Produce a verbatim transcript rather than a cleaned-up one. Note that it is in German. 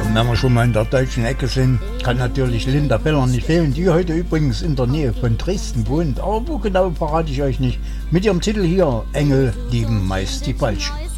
Und wenn wir schon mal in der deutschen Ecke sind, kann natürlich Linda Beller nicht fehlen, die heute übrigens in der Nähe von Dresden wohnt. Aber wo genau, verrate ich euch nicht. Mit ihrem Titel hier, Engel lieben meist die Falschen.